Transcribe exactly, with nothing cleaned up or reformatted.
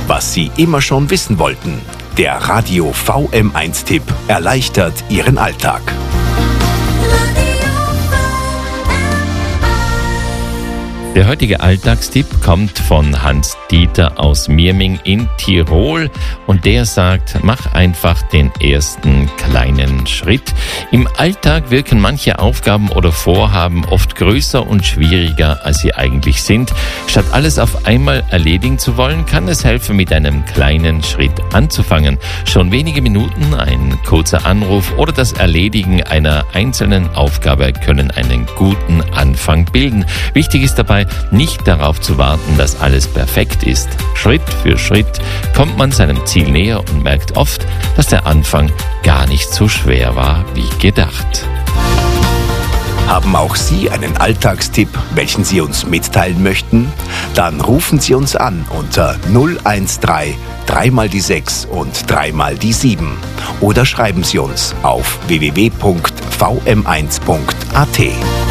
was Sie immer schon wissen wollten. Der Radio V M eins Tipp erleichtert Ihren Alltag. Der heutige Alltagstipp kommt von Hans-Dieter aus Mirming in Tirol und der sagt, mach einfach den ersten kleinen Schritt. Im Alltag wirken manche Aufgaben oder Vorhaben oft größer und schwieriger, als sie eigentlich sind. Statt alles auf einmal erledigen zu wollen, kann es helfen, mit einem kleinen Schritt anzufangen. Schon wenige Minuten, ein kurzer Anruf oder das Erledigen einer einzelnen Aufgabe können einen guten Anfang bilden. Wichtig ist dabei, nicht darauf zu warten, dass alles perfekt ist. Schritt für Schritt kommt man seinem Ziel näher und merkt oft, dass der Anfang gar nicht so schwer war wie gedacht. Haben auch Sie einen Alltagstipp, welchen Sie uns mitteilen möchten? Dann rufen Sie uns an unter null eins drei, drei mal die sechs und drei mal die sieben oder schreiben Sie uns auf w w w punkt v m eins punkt a t.